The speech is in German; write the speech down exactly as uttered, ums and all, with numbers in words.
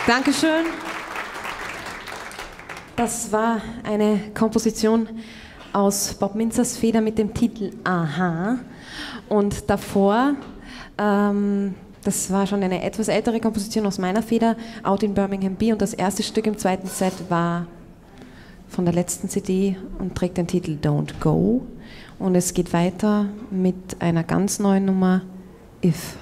Dankeschön. Das war eine Komposition aus Bob Minzers Feder mit dem Titel Aha. Und davor, ähm, das war schon eine etwas ältere Komposition aus meiner Feder, Out in Birmingham B. Und das erste Stück im zweiten Set war von der letzten C D und trägt den Titel Don't Go. Und es geht weiter mit einer ganz neuen Nummer, If.